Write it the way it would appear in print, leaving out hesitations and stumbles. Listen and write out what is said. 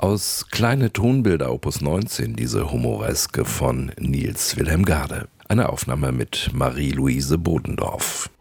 Aus Kleine Tonbilder Opus 19, diese Humoreske von Nils Wilhelm Gade. Eine Aufnahme mit Marie-Louise Bodendorf.